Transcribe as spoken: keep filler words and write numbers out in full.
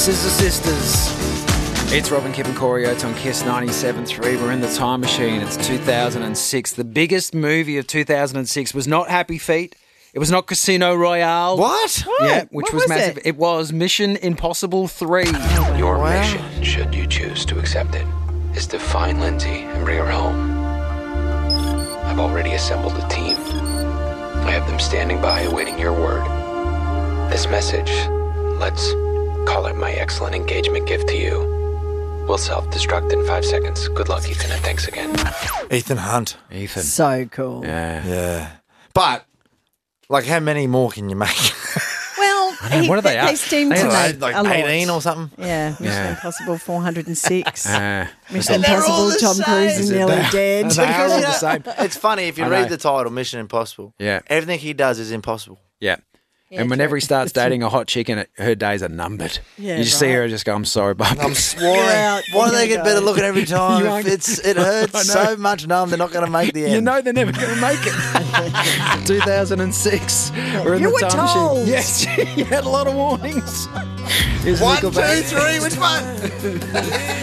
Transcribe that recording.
Scissor Sisters. It's Robin, Kip and Corey Oates on Kiss ninety-seven point three. We're in the time machine. It's two thousand six. The biggest movie of two thousand six was not Happy Feet. It was not Casino Royale. What? Yeah, which What was, was massive. it? It was Mission Impossible three. Your Wow. mission, should you choose to accept it, is to find Lindsay and bring her home. I've already assembled a team. I have them standing by awaiting your word. This message, let's call it my excellent engagement gift to you, will self-destruct in five seconds. Good luck, Ethan, and thanks again. Ethan Hunt. Ethan. So cool. Yeah. Yeah. But, like, how many more can you make? Well, know, he, what are they they, up? they seem They to are make like a lot. eighteen or something? Yeah, Mission Yeah. Impossible four hundred six. Uh, Mission And they're all Impossible, the Tom same. Cruise Is and it nearly that? dead. They are all the same. It's funny, if you I read know. the title, Mission Impossible, Yeah. everything he does is impossible. Yeah. Yeah, And whenever true. he starts dating a hot chick, and it, her days are numbered. Yeah, you just see right. her and just go, I'm sorry, Bob. I'm sworn. out. Why do they You get better go. looking every time? You If aren't- it's it I hurts know. so much. No, they're not going to make the end. You know they're never going to make it. two thousand six. We're in You the were time told. machine. Yes, you had a lot of warnings. Here's One, Nickelback. two, three. Which one?